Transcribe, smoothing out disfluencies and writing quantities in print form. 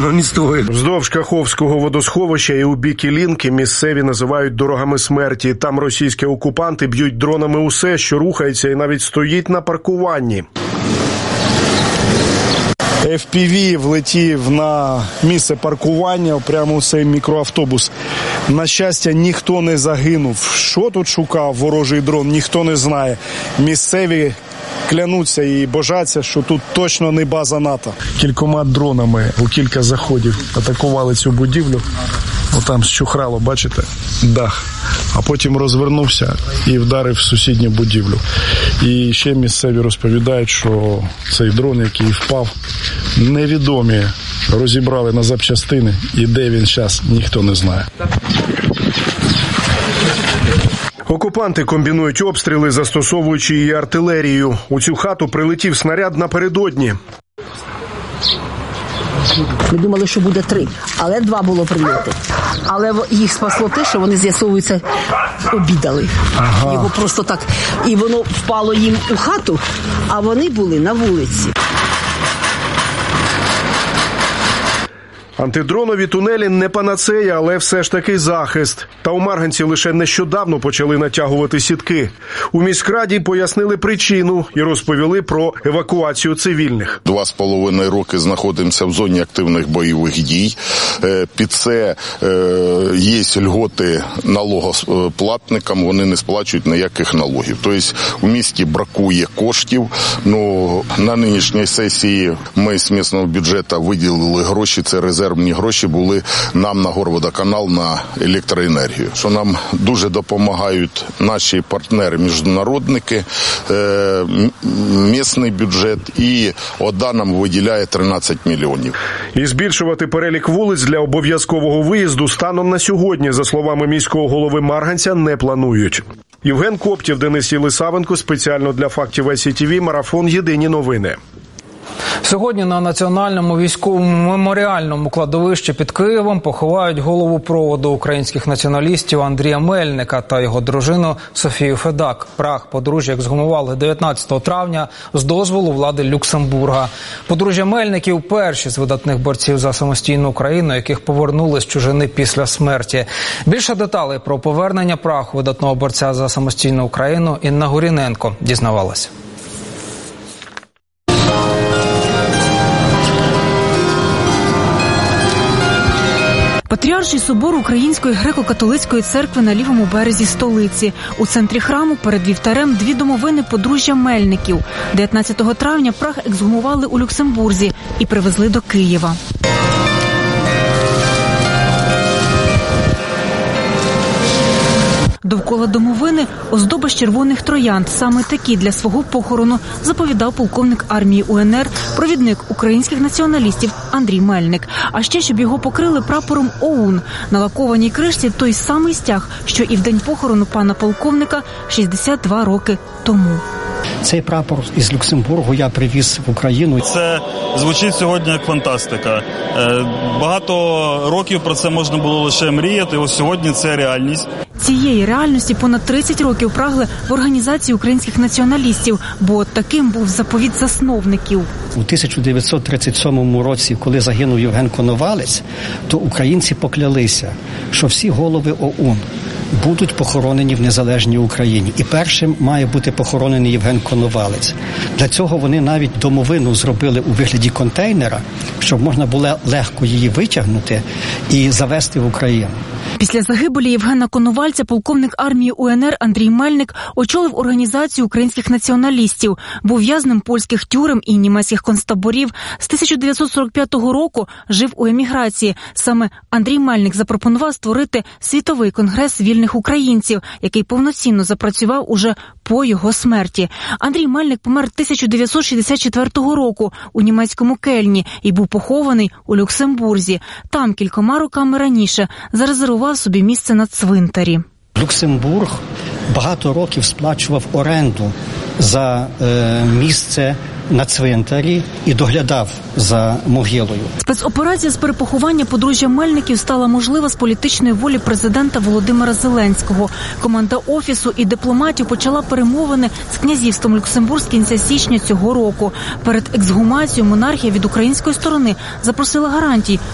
оно не стоит. Вздовж Каховського водосховища і у бік Іллінки місцеві називають дорогами смерті. Там російські окупанти б'ють дронами усе, що рухається і навіть стоїть на паркуванні. FPV влетів на місце паркування, прямо у цей мікроавтобус. На щастя, ніхто не загинув. Що тут шукав ворожий дрон, ніхто не знає. Місцеві клянуться і божаться, що тут точно не база НАТО. Кількома дронами у кілька заходів атакували цю будівлю. Отам щухрало, бачите, дах. А потім розвернувся і вдарив в сусідню будівлю. І ще місцеві розповідають, що цей дрон, який впав, невідомі розібрали на запчастини. І де він зараз, ніхто не знає. Окупанти комбінують обстріли, застосовуючи і артилерію. У цю хату прилетів снаряд напередодні. Ми думали, що буде 3, але 2 було прильоти. Але їх спасло те, що вони, з'ясовується, обідали. Ага. Його просто так. І воно впало їм у хату, а вони були на вулиці. Антидронові тунелі не панацея, але все ж таки захист. Та у Марганці лише нещодавно почали натягувати сітки. У міськраді пояснили причину і розповіли про евакуацію цивільних. 2,5 роки знаходимося в зоні активних бойових дій. Під це є льготи налогоплатникам, вони не сплачують ніяких налогів. Тобто у місті бракує коштів. На нинішній сесії ми з місцевого бюджету виділили гроші, це резервні гроші були нам на Горводоканал на електроенергію. Що нам дуже допомагають наші партнери-міжнародники, місцевий бюджет, і ОДА нам виділяє 13 мільйонів. І збільшувати перелік вулиць для обов'язкового виїзду станом на сьогодні, за словами міського голови Марганця, не планують. Євген Коптів, Денис Єлисавенко, спеціально для фактів ICTV, марафон «Єдині новини». Сьогодні на Національному військовому меморіальному кладовищі під Києвом поховають голову проводу українських націоналістів Андрія Мельника та його дружину Софію Федак. Прах подружжя ексгумували 19 травня з дозволу влади Люксембурга. Подружжя Мельників – перші з видатних борців за самостійну Україну, яких повернули з чужини після смерті. Більше деталей про повернення праху видатного борця за самостійну Україну Інна Гуріненко дізнавалася. Патріарший собор Української греко-католицької церкви на лівому березі столиці. У центрі храму перед вівтарем 2 домовини подружжя Мельників. 19 травня прах ексгумували у Люксембурзі і привезли до Києва. Довкола домовини оздоба з червоних троянд. Саме такі для свого похорону заповідав полковник армії УНР, провідник українських націоналістів Андрій Мельник. А ще, щоб його покрили прапором ОУН. На лакованій кришці той самий стяг, що і в день похорону пана полковника 62 роки тому. Цей прапор із Люксембургу я привіз в Україну. Це звучить сьогодні як фантастика. Багато років про це можна було лише мріяти, ось сьогодні це реальність. Цієї реальності понад 30 років прагли в Організації українських націоналістів, бо таким був заповіт засновників. У 1937 році, коли загинув Євген Коновалець, то українці поклялися, що всі голови ОУН будуть похоронені в незалежній Україні. І першим має бути похоронений Євген Коновалець. Для цього вони навіть домовину зробили у вигляді контейнера, щоб можна було легко її витягнути і завезти в Україну. Після загибелі Євгена Коновальця полковник армії УНР Андрій Мельник очолив Організацію українських націоналістів, був в'язнем польських тюрем і німецьких концтаборів. З 1945 року жив у еміграції. Саме Андрій Мельник запропонував створити світовий конгрес вільних українців, який повноцінно запрацював уже по його смерті. Андрій Мельник помер 1964 року у німецькому Кельні і був похований у Люксембурзі. Там кількома роками раніше зарезервував собі місце на цвинтарі. Люксембург багато років сплачував оренду за місце на цвинтарі і доглядав за могилою. Спецоперація з перепоховання подружжя Мельників стала можлива з політичної волі президента Володимира Зеленського. Команда Офісу і дипломатів почала перемовини з князівством Люксембург з кінця січня цього року. Перед ексгумацією монархія від української сторони запросила гарантій,